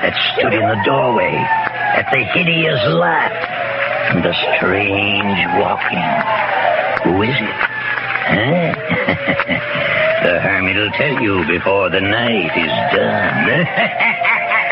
that stood in the doorway at the hideous laugh and the strange walking. Who is it? Huh? The hermit will tell you before the night is done.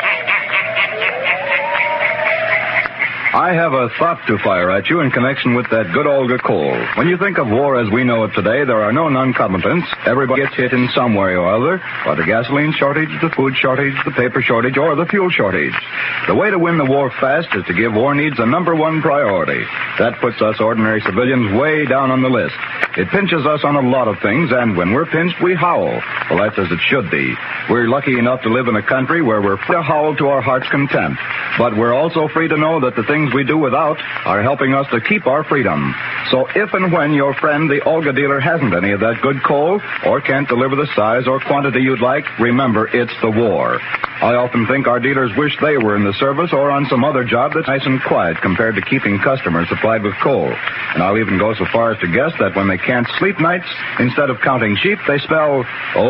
I have a thought to fire at you in connection with that good Olga coal. When you think of war as we know it today, there are no non-combatants. Everybody gets hit in some way or other, by the gasoline shortage, the food shortage, the paper shortage, or the fuel shortage. The way to win the war fast is to give war needs a number one priority. That puts us ordinary civilians way down on the list. It pinches us on a lot of things, and when we're pinched, we howl. Well, that's as it should be. We're lucky enough to live in a country where we're free to howl to our heart's content. But we're also free to know that the things we do without are helping us to keep our freedom. So if and when your friend, the Olga dealer, hasn't any of that good coal or can't deliver the size or quantity you'd like, remember, it's the war. I often think our dealers wish they were in the service or on some other job that's nice and quiet compared to keeping customers supplied with coal. And I'll even go so far as to guess that when they can't sleep nights, instead of counting sheep, they spell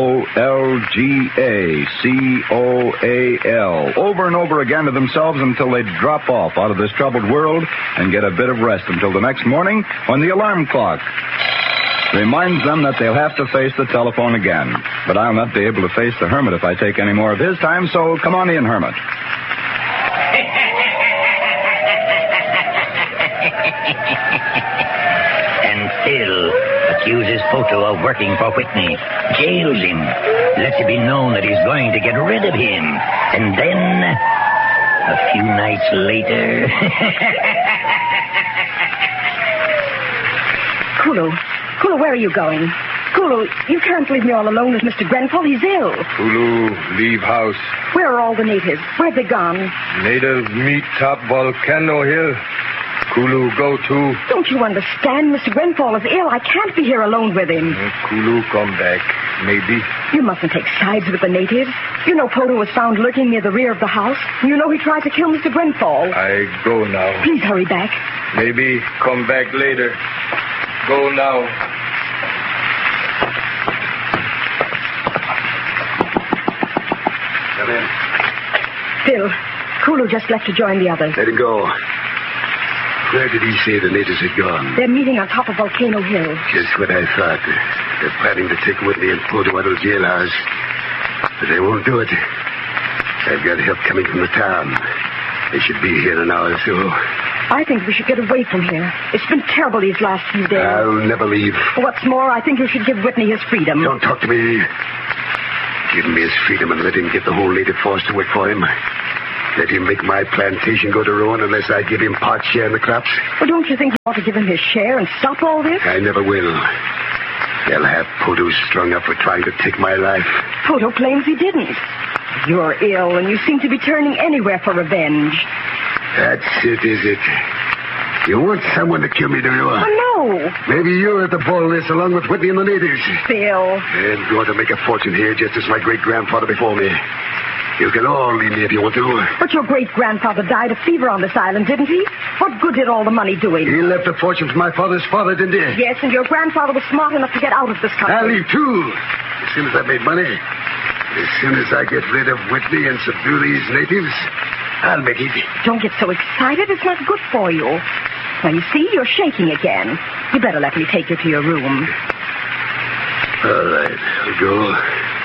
Olgacoal over and over again to themselves until they drop off out of this troubled world and get a bit of rest until the next morning when the alarm clock reminds them that they'll have to face the telephone again. But I'll not be able to face the hermit if I take any more of his time, so come on in, hermit. And Phil accuses Poto of working for Whitney, jails him, lets it be known that he's going to get rid of him, and then, a few nights later... Kulu, where are you going? Kulu, you can't leave me all alone with Mr. Grenfell. He's ill. Kulu, leave house. Where are all the natives? Where've they gone? Native meet top volcano hill. Kulu, go to. Don't you understand? Mr. Grenfell is ill. I can't be here alone with him. Kulu, come back. Maybe. You mustn't take sides with the natives. You know Poto was found lurking near the rear of the house. You know he tried to kill Mr. Grenfell. I go now. Please hurry back. Maybe come back later. Go now. Come in. Phil, Kulu just left to join the others. Let him go. Where did he say the natives had gone? They're meeting on top of Volcano Hill. Just what I thought. They're planning to take Whitney and Poto out of the jailhouse. But they won't do it. I've got help coming from the town. They should be here in an hour or so. I think we should get away from here. It's been terrible these last few days. I'll never leave. What's more, I think you should give Whitney his freedom. Don't talk to me. Give him his freedom and let him get the whole native force to work for him. Let him make my plantation go to ruin unless I give him part share in the crops. Well, don't you think you ought to give him his share and stop all this? I never will. They'll have Poto strung up for trying to take my life. Poto claims he didn't. You're ill, and you seem to be turning anywhere for revenge. That's it, is it? You want someone to kill me, do you? Oh, no. Maybe you're at the ball of this along with Whitney and the natives. Phil. I'm going to make a fortune here just as my great-grandfather before me. You can all leave me if you want to. But your great-grandfather died of fever on this island, didn't he? What good did all the money do him? He left a fortune for my father's father, didn't he? Yes, and your grandfather was smart enough to get out of this country. I'll leave, too. As soon as I made money. As soon as I get rid of Whitney and subdue these natives, I'll make it. Don't get so excited. It's not good for you. Now, you see, you're shaking again. You better let me take you to your room. All right, I'll go.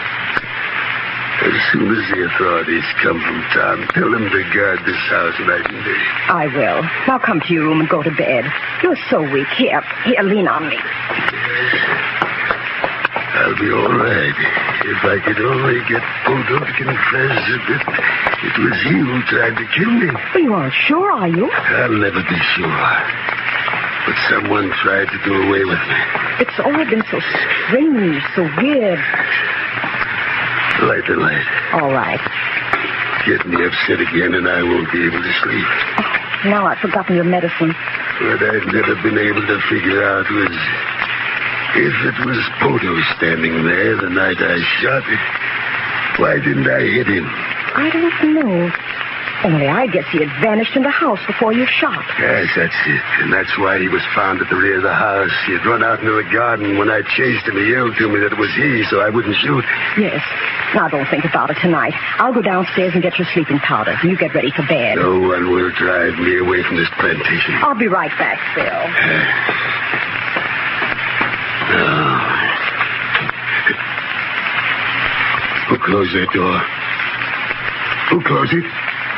As soon as the authorities come from town, tell them to guard this house night and day. I will. Now come to your room and go to bed. You're so weak. Here, lean on me. I'll be all right. If I could only get Poto to confess that it was he who tried to kill me. Well, you aren't sure, are you? I'll never be sure. But someone tried to do away with me. It's all been so strange, so weird. Light the light. All right. Get me upset again and I won't be able to sleep. Oh, now I've forgotten your medicine. What I've never been able to figure out was... if it was Poto standing there the night I shot it, why didn't I hit him? I don't know. Only I guess he had vanished in the house before you shot. Yes, that's it. And that's why he was found at the rear of the house. He had run out into the garden. When I chased him, he yelled to me that it was he, so I wouldn't shoot. Yes. Now, don't think about it tonight. I'll go downstairs and get your sleeping powder. You get ready for bed. No one will drive me away from this plantation. I'll be right back, Phil. Who closed that door? Who closed it?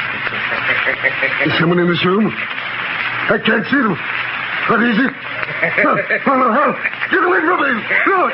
Is someone in this room? I can't see them. What is it? Help! Get away from me! No!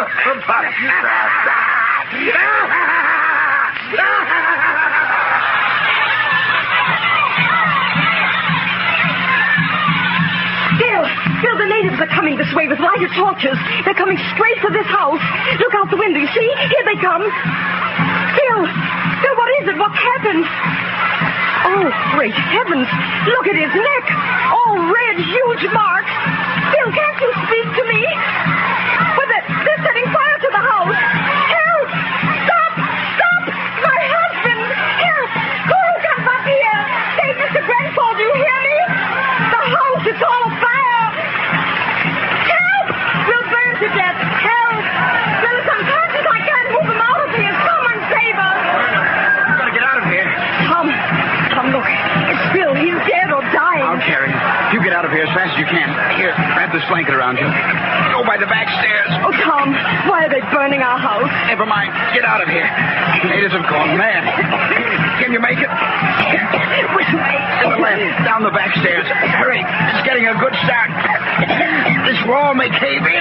Phil, the natives are coming this way with lighted torches. They're coming straight for this house. Look out the window, you see? Here they come. Phil, what is it? What's happened? Oh, great heavens. Look at his neck. All red, huge marks. Phil, can't you speak to me? But they're setting fire to the house. Help! Stop! My husband! Help! Who comes up here? Hey, Mr. Grenfell, do you hear me? The house is all afire. Help! We'll burn to death. Help! Phil is unconscious. I can't move him out of here. Someone save us. We've got to get out of here. Tom, look. It's Phil. He's dead or dying. I'll carry him. You get out of here as fast as you can. Here, wrap this blanket around you. Go by the back stairs. Oh, Tom, why are they burning our house? Never mind. Get out of here. The natives have gone mad. Can you make it? Which way? To the left. Down the back stairs. Hurry. It's getting a good start. This wall may cave in.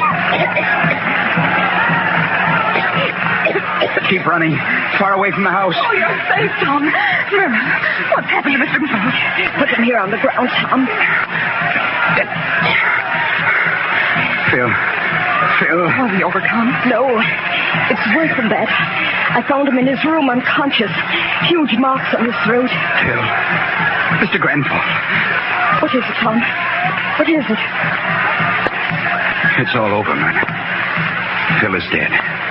Keep running. Far away from the house. Oh, you're safe, Tom. What's happened to Mr. Grenfell? Put him here on the ground, Tom. Phil. Was he overcome? No. It's worse than that. I found him in his room unconscious. Huge marks on his throat. Phil. Mr. Grenfell. What is it, Tom? What is it? It's all over, man. Phil is dead.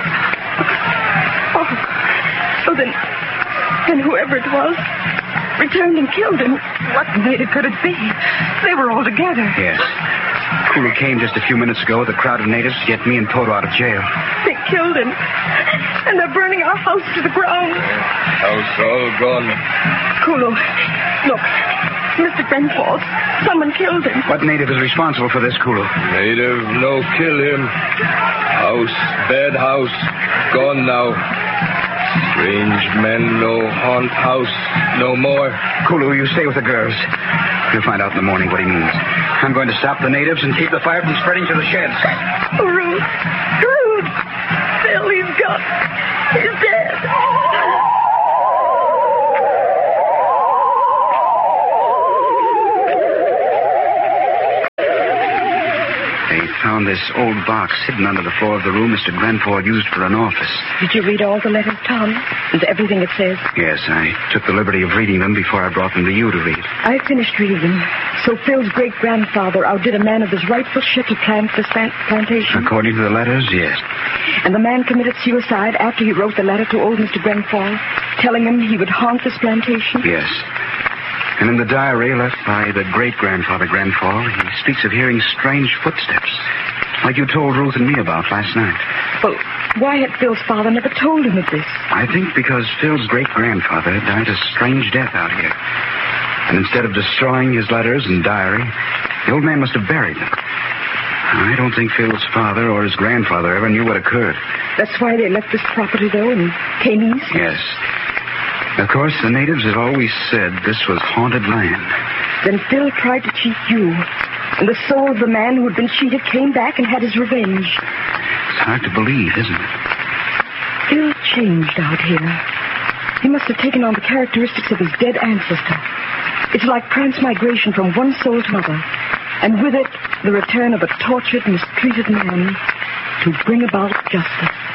Oh, then whoever it was returned and killed him. What native could it be? They were all together. Yes. Kulu came just a few minutes ago with a crowd of natives to get me and Toto out of jail. They killed him. And they're burning our house to the ground. House all gone. Kulu, look. Mr. Grenfell. Someone killed him. What native is responsible for this, Kulu? Native no kill him. House, bad house, gone now. Strange men no haunt house no more. Kulu, you stay with the girls. You'll find out in the morning what he means. I'm going to stop the natives and keep the fire from spreading to the sheds. Ruth. Phil, he's gone. He's dead. They found this old box hidden under the floor of the room Mr. Grenfell used for an office. Did you read all the letters, Tom? And everything it says? Yes, I took the liberty of reading them before I brought them to you to read. I finished reading them. So Phil's great-grandfather outdid a man of his rightful share to plant this plantation? According to the letters, yes. And the man committed suicide after he wrote the letter to old Mr. Grenfell, telling him he would haunt this plantation? Yes. And in the diary left by the great-grandfather Grenfell, he speaks of hearing strange footsteps, like you told Ruth and me about last night. Well, why had Phil's father never told him of this? I think because Phil's great-grandfather died a strange death out here. And instead of destroying his letters and diary, the old man must have buried them. I don't think Phil's father or his grandfather ever knew what occurred. That's why they left this property, though, and came east? Yes. Of course, the natives have always said this was haunted land. Then Phil tried to cheat you. And the soul of the man who had been cheated came back and had his revenge. It's hard to believe, isn't it? Phil changed out here. He must have taken on the characteristics of his dead ancestor. It's like transmigration from one soul to another. And with it, the return of a tortured, mistreated man to bring about justice.